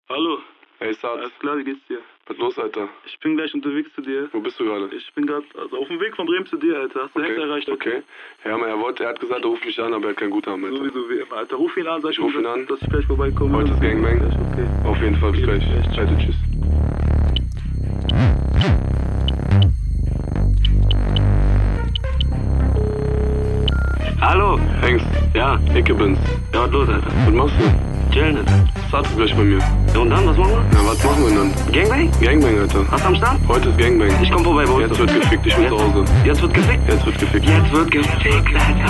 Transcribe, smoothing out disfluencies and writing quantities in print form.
Hallo. Hey Sad, Alles klar, wie geht's dir? was los, Alter? Ich bin gleich unterwegs zu dir. Wo bist du gerade? Ich bin gerade auf dem Weg von Bremen zu dir, Alter. Hast du Hex erreicht? Alter? Okay. Ja, aber er hat gesagt, er ruft mich an, aber er hat kein Guthaben, Alter. Sowieso wie immer, Alter. Ruf ihn an, sag Ich ruf ihn an. dass ich gleich vorbeikomme. Heute ist Gangbang. Okay. Auf jeden Fall, bis gleich. Alter, tschüss. Hallo. Hengst. Ja. Icke bin's. Ja, was los, Alter? Was machst du? Chillen, Alter. Sad ist gleich bei mir. Ja, und dann, was machen wir? Na, was machen wir denn? Gangbang? Gangbang, Alter. Hast du am Start? Heute ist Gangbang. Ich komm vorbei, wo Jetzt wird gefickt, ich bin zu Hause. Jetzt wird gefickt? Jetzt wird gefickt. Jetzt wird gefickt, Alter.